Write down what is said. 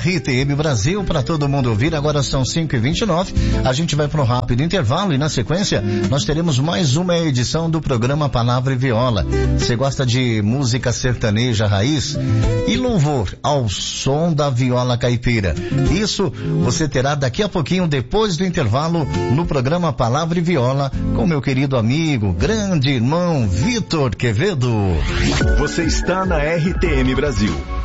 RTM Brasil, para todo mundo ouvir. Agora são 5h29. A gente vai para um rápido intervalo e na sequência nós teremos mais uma edição do programa Palavra e Viola. Você gosta de música sertaneja raiz e louvor ao som da viola caipira? Isso você terá daqui a pouquinho, depois do intervalo, no programa Palavra e Viola, com meu querido amigo, grande irmão Vitor Quevedo. Você está na RTM Brasil.